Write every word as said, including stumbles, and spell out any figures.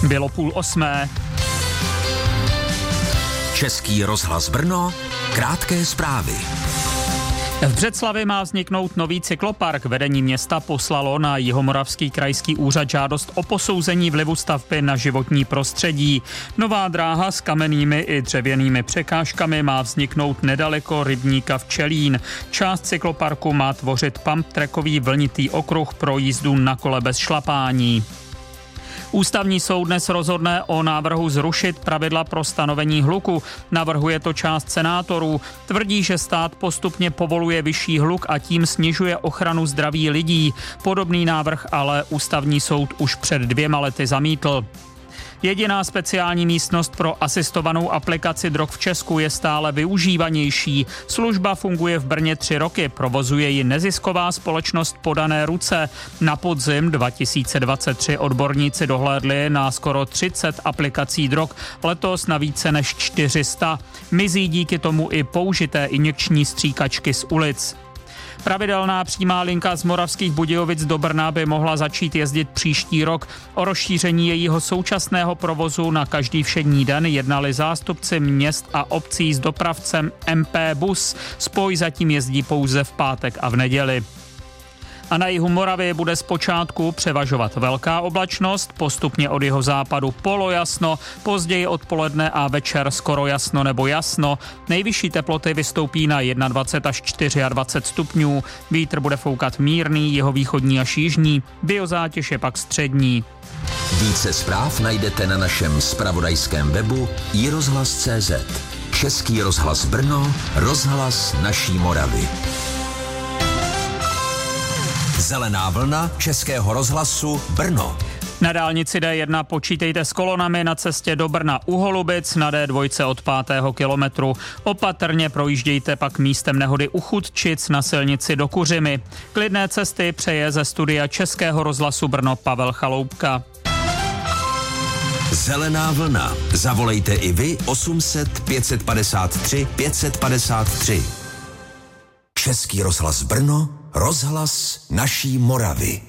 Bylo půl osmé. Český rozhlas Brno, krátké zprávy. V Břeclavi má vzniknout nový cyklopark. Vedení města poslalo na Jihomoravský krajský úřad žádost o posouzení vlivu stavby na životní prostředí. Nová dráha s kamennými i dřevěnými překážkami má vzniknout nedaleko rybníka Včelín. Část cykloparku má tvořit pump-trackový vlnitý okruh pro jízdu na kole bez šlapání. Ústavní soud dnes rozhodne o návrhu zrušit pravidla pro stanovení hluku. Navrhuje to část senátorů. Tvrdí, že stát postupně povoluje vyšší hluk a tím snižuje ochranu zdraví lidí. Podobný návrh ale Ústavní soud už před dvěma lety zamítl. Jediná speciální místnost pro asistovanou aplikaci drog v Česku je stále využívanější. Služba funguje v Brně tři roky, provozuje ji nezisková společnost Podané ruce. Na podzim dva tisíce dvacet tři odborníci dohlédli na skoro třicet aplikací drog, letos na více než čtyři sta. Mizí díky tomu i použité injekční stříkačky z ulic. Pravidelná přímá linka z Moravských Budějovic do Brna by mohla začít jezdit příští rok. O rozšíření jejího současného provozu na každý všední den jednali zástupci měst a obcí s dopravcem M P Bus. Spoj zatím jezdí pouze v pátek a v neděli. A na jihu Moravy bude zpočátku převažovat velká oblačnost, postupně od jihozápadu polojasno, později odpoledne a večer skoro jasno nebo jasno. Nejvyšší teploty vystoupí na dvacet jedna až dvacet čtyři stupňů. Vítr bude foukat mírný, jihovýchodní až jižní, biozátěž je pak střední. Více zpráv najdete na našem zpravodajském webu i rozhlas tečka cé zet. Český rozhlas Brno, rozhlas naší Moravy. Zelená vlna Českého rozhlasu Brno. Na dálnici D jedna počítejte s kolonami na cestě do Brna u Holubic, na D dva od pátého kilometru. Opatrně projíždějte pak místem nehody u Chudčic na silnici do Kuřimy. Klidné cesty přeje ze studia Českého rozhlasu Brno Pavel Chaloupka. Zelená vlna. Zavolejte i vy osm set pět padesát tři pět padesát tři. Český rozhlas Brno, rozhlas naší Moravy.